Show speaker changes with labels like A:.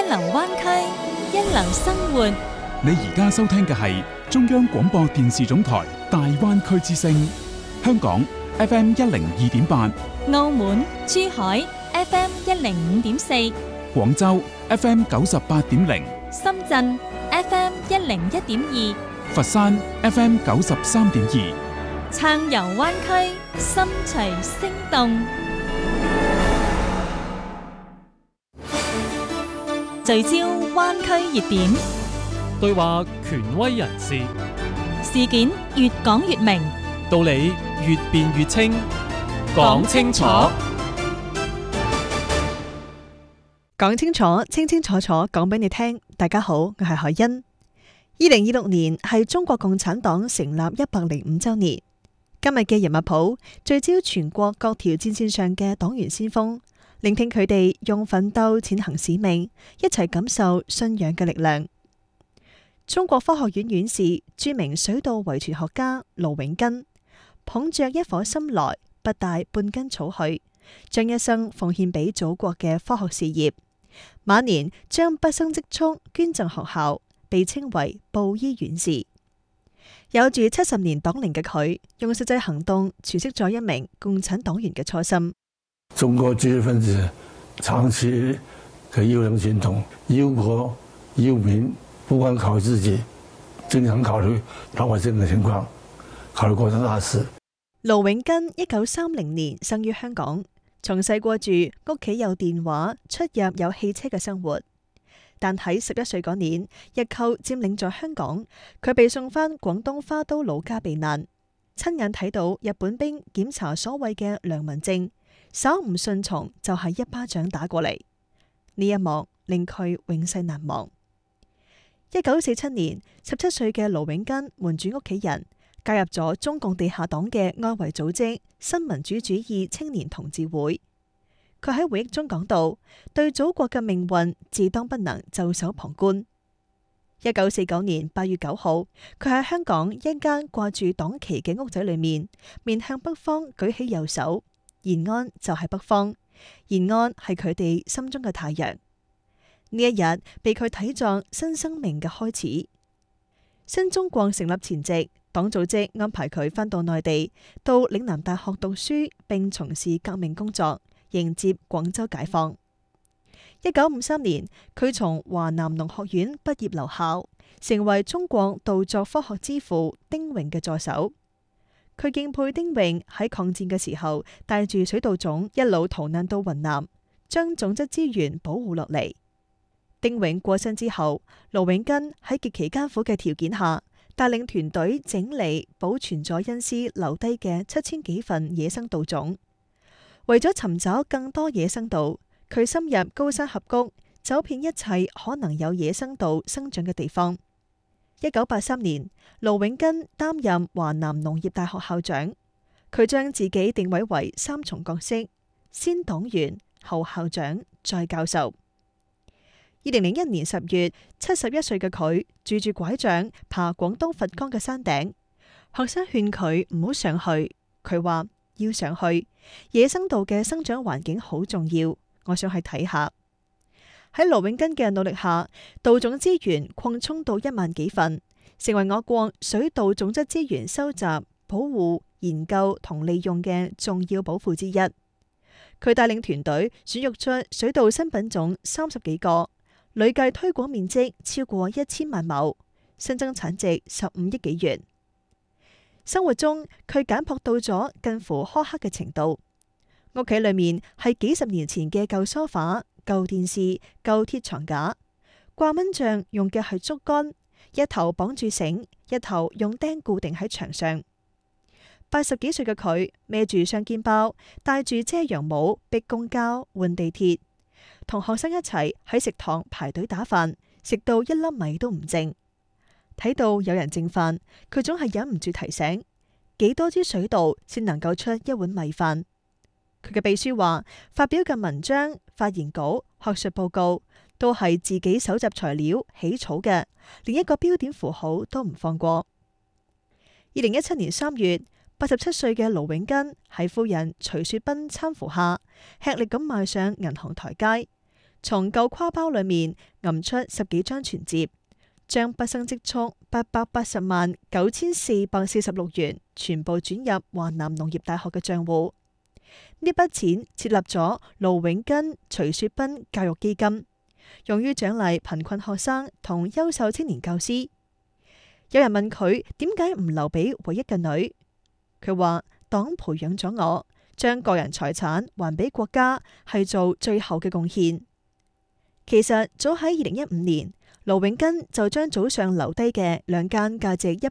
A: 流灣區，一流生活。
B: 你而家收聽嘅係中央廣播電視總台大灣區之聲，香港 FM 102.8，
A: 澳門、珠海 FM 105.4，
B: 廣州 FM 98.0，
A: 深圳 FM 101.2，
B: 佛山 FM 93.2，
A: 暢遊灣區，心隨聲動。聚焦灣區熱點，
C: 對話權威人士，
A: 事件越講越明，
C: 道理越辯越清，講清楚，
D: 講清楚，清清楚楚講俾你聽。大家好，我係海欣。2026年係中國共產黨成立105週年。今日嘅人物譜聚焦全國各條戰線上嘅黨員先鋒，聆聽佢哋用奮鬥踐行使命，一齊感受信仰嘅力量。中國科學院院士、著名水稻遺傳學家盧永根，捧着一顆心來，不帶半根草去，將一生奉獻俾祖國嘅科學事業。晚年將畢生積蓄捐贈學校，被稱為布衣院士。有住70年黨齡嘅佢，用實際行動詮釋咗一名共產黨員嘅初心。
E: 中國知識分子長期嘅優良傳統，憂國憂民，不光考慮自己，經常考慮老百姓嘅情況，考慮國家大事。
D: 盧永根1930年生於香港，從細過住屋企有電話、出入有汽車嘅生活。但喺11歲嗰年，日寇佔領咗香港，佢被送返廣東花都老家避難，親眼睇到日本兵檢查所謂嘅良民證，稍唔順從就係一巴掌打過嚟。呢一幕令佢永世難忘。1947年，17歲嘅盧永根瞞住屋企人，加入咗中共地下黨嘅外圍組織新民主主義青年同志會。佢喺回憶中講到，對祖國嘅命運自當不能袖手旁觀。1949年8月9號，佢喺香港一間掛住黨旗嘅屋仔裏面，面向北方舉起右手，延安就係北方，延安係佢哋心中嘅太陽。呢一日被佢睇作新生命嘅開始。新中國成立前夕，黨組織安排佢返到內地，到嶺南大學讀書，並從事革命工作，迎接廣州解放。1953年，佢從華南農學院畢業留校，成為中國稻作科學之父丁榮嘅助手。佢敬佩丁榮喺抗戰嘅時候帶住水稻種一路逃難到雲南，將種質資源保護落嚟。丁榮過身之後，盧永根喺極其艱苦嘅條件下，帶領團隊整理保存咗恩師留低嘅7000幾份野生稻種。為咗尋找更多野生稻，佢深入高山峽谷，走遍一切可能有野生稻生長嘅地方。1983年，盧永根擔任華南農業大學校長，佢將自己定位為3重角色：先黨員、後校長、再教授。2001年10月，71歲嘅佢拄住拐杖爬廣東佛岡嘅山頂，學生勸佢唔好上去，佢話要上去，野生稻嘅生長環境好重要，我想去睇下。喺盧永根嘅努力下，稻種資源擴充到1萬幾份，成為我國水稻種質資源收集、保護、研究同利用嘅重要寶庫之一。佢帶領團隊選育出水稻新品種30幾個，累計推廣面積超過1000萬畝，新增產值15億幾元。生活中，佢簡樸到咗近乎苛刻嘅程度。屋企裏面係幾十年前嘅舊梳化、舊電視、舊鐵床架，掛蚊帳用嘅係竹竿，一頭綁住繩，一頭用釘固定喺牆上。80幾歲嘅佢孭住雙肩包，戴住遮陽帽，逼公交、換地鐵，同學生一齊喺食堂排隊打飯，食到一粒米都唔剩。睇到有人剩飯，佢總係忍唔住提醒：幾多支水稻先能夠出一碗米飯？佢嘅秘書話，發表嘅文章、發言稿、學術報告都係自己搜集材料起草嘅，連一個標點符號都唔放過。2017年3月，87歲嘅盧永根喺夫人徐雪斌攙扶下，吃力咁邁上銀行台階， 從舊挎包裏面揞出10幾張存摺，將畢生積蓄880萬9446元全部轉入華南農業大學嘅賬戶。呢筆錢設立咗盧永根、徐雪斌教育基金，用於獎勵貧困學生同優秀青年教師。有人問佢點解唔留俾唯一嘅女，佢話黨培養咗我，將個人財產還俾國家係做最後嘅貢獻。其實早喺2015年，盧永根就將祖上留低嘅2間價值